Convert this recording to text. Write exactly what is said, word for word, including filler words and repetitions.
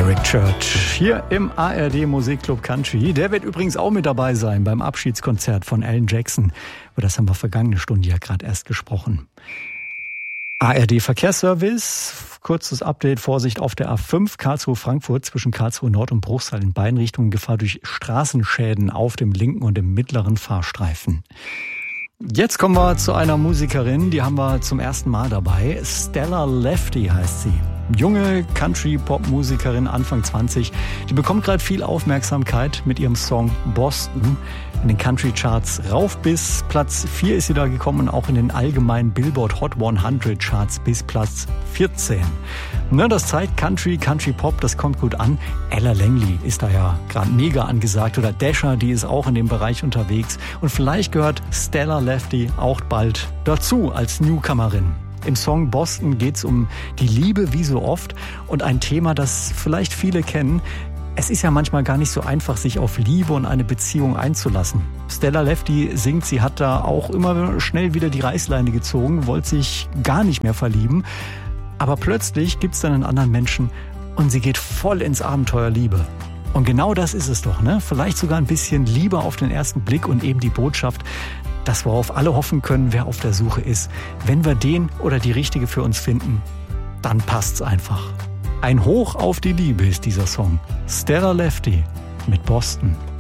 Eric Church hier im A R D Musikclub Country. Der wird übrigens auch mit dabei sein beim Abschiedskonzert von Alan Jackson. Über das haben wir vergangene Stunde ja gerade erst gesprochen. A R D Verkehrsservice, kurzes Update, Vorsicht auf der A fünf Karlsruhe-Frankfurt zwischen Karlsruhe Nord und Bruchsal in beiden Richtungen, Gefahr durch Straßenschäden auf dem linken und dem mittleren Fahrstreifen. Jetzt kommen wir zu einer Musikerin, die haben wir zum ersten Mal dabei. Stella Lefty heißt sie. Junge Country-Pop-Musikerin, Anfang zwanzig. Die bekommt gerade viel Aufmerksamkeit mit ihrem Song Boston. In den Country-Charts rauf bis Platz vier ist sie da gekommen und auch in den allgemeinen Billboard Hot hundert Charts bis Platz vierzehn. Ne, das zeigt Country, Country-Pop, das kommt gut an. Ella Langley ist da ja gerade mega angesagt. Oder Dasher, die ist auch in dem Bereich unterwegs. Und vielleicht gehört Stella Lefty auch bald dazu als Newcomerin. Im Song Boston geht's um die Liebe wie so oft und ein Thema, das vielleicht viele kennen. Es ist ja manchmal gar nicht so einfach, sich auf Liebe und eine Beziehung einzulassen. Stella Lefty singt, sie hat da auch immer schnell wieder die Reißleine gezogen, wollte sich gar nicht mehr verlieben. Aber plötzlich gibt's dann einen anderen Menschen und sie geht voll ins Abenteuer Liebe. Und genau das ist es doch, ne? Vielleicht sogar ein bisschen Liebe auf den ersten Blick und eben die Botschaft, dass worauf alle hoffen können, wer auf der Suche ist. Wenn wir den oder die Richtige für uns finden, dann passt's einfach. Ein Hoch auf die Liebe ist dieser Song. Stella Lefty mit Boston.